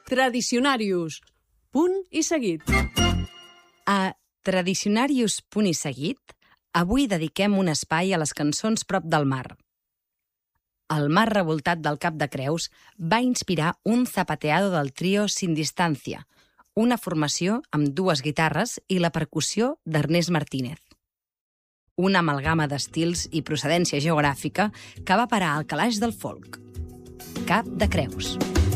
Tradicionarius. Punt i seguit. A Tradicionarius punt i seguit, avui dediquem un espai a les cançons prop del mar. El mar revoltat del Cap de Creus va inspirar un zapateado del trio Sin Distancia, una formació amb 2 guitarres i la percussió d'Ernest Martínez. Una amalgama d'estils i procedència geogràfica que va parar al calaix del folk. Cap de Creus.